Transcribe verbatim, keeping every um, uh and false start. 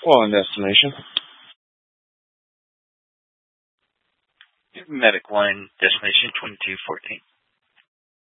Well, in destination. Medic one, destination twenty-two fourteen.